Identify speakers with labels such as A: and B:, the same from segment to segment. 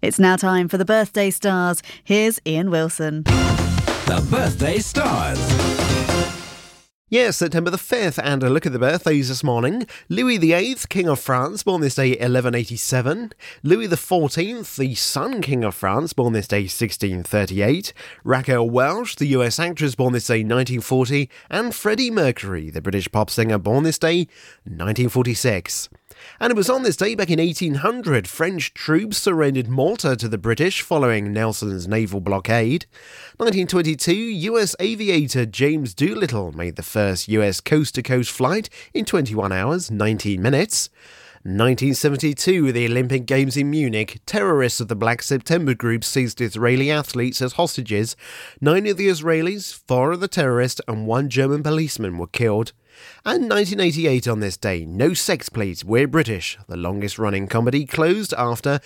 A: It's now time for the Birthday Stars. Here's Ian Wilson.
B: The Birthday Stars.
C: Yes, September the 5th, and a look at the birthdays this morning. Louis VIII, King of France, born this day 1187. Louis XIV, the Sun King of France, born this day 1638. Raquel Welch, the US actress, born this day 1940. And Freddie Mercury, the British pop singer, born this day 1946. And it was on this day back in 1800, French troops surrendered Malta to the British following Nelson's naval blockade. 1922, US aviator James Doolittle made the first US coast-to-coast flight in 21 hours, 19 minutes. 1972, the Olympic Games in Munich, terrorists of the Black September group seized Israeli athletes as hostages. 9 of the Israelis, 4 of the terrorists, and 1 German policeman were killed. And 1988 on this day, No Sex Please, We're British, the longest running comedy, closed after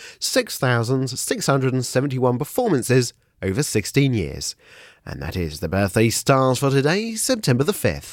C: 6,671 performances over 16 years. And that is the Birthday Stars for today, September the 5th.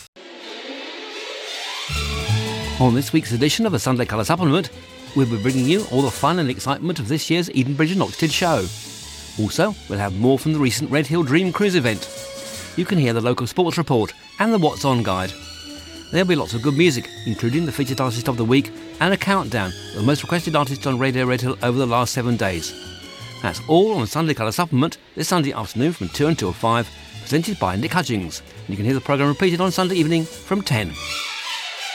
D: On this week's edition of the Sunday Colour Supplement, we'll be bringing you all the fun and excitement of this year's Edenbridge and Oxted show. Also, we'll have more from the recent Red Hill Dream Cruise event. You can hear the local sports report and the What's On guide. There'll be lots of good music, including the featured artist of the week and a countdown of the most requested artists on Radio Red Hill over the last 7 days. That's all on the Sunday Colour Supplement this Sunday afternoon from 2 until 5, presented by Nick Hutchings. You can hear the programme repeated on Sunday evening from 10.